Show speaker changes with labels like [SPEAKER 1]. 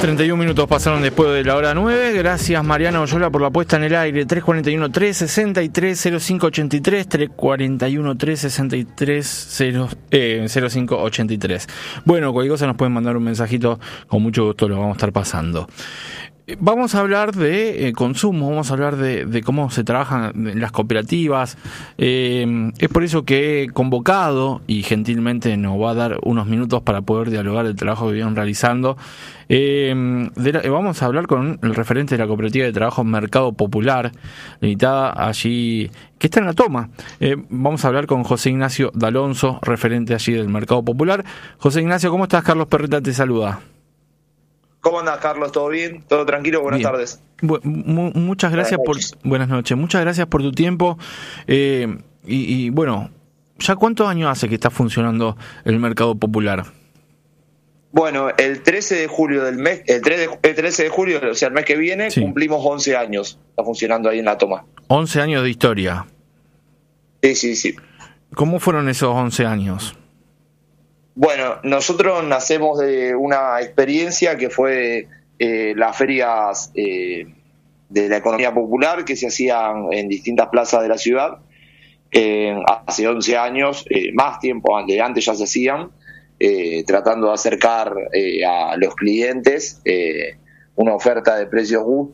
[SPEAKER 1] 31 minutos pasaron después de la hora 9. Gracias Mariana Oyola por la puesta en el aire. 341-363-0583, 341-363-0583. Bueno, cualquier cosa nos pueden mandar un mensajito, con mucho gusto lo vamos a estar pasando. Vamos a hablar de consumo, vamos a hablar de cómo se trabajan en las cooperativas. Es por eso que he convocado, y gentilmente nos va a dar unos minutos para poder dialogar el trabajo que vienen realizando. Vamos a hablar con el referente de la cooperativa de trabajo Mercado Popular, limitada allí, que está en La Toma. Vamos a hablar con José Ignacio D'Alonso, referente allí del Mercado Popular. José Ignacio, ¿cómo estás? Carlos Perreta te saluda.
[SPEAKER 2] ¿Cómo andás, Carlos? ¿Todo bien? ¿Todo tranquilo? Buenas tardes.
[SPEAKER 1] Muchas gracias buenas noches. Muchas gracias por tu tiempo. Y bueno, ¿ya cuántos años hace que está funcionando el Mercado Popular?
[SPEAKER 2] Bueno, el 13 de julio del mes, el 13 de julio, o sea, el mes que viene, sí, cumplimos 11 años. Está funcionando ahí en La Toma.
[SPEAKER 1] 11 años de historia.
[SPEAKER 2] Sí.
[SPEAKER 1] ¿Cómo fueron esos 11 años?
[SPEAKER 2] Bueno, nosotros nacemos de una experiencia que fue las ferias de la economía popular que se hacían en distintas plazas de la ciudad. Hace 11 años, más tiempo antes ya se hacían, tratando de acercar a los clientes una oferta de precios justos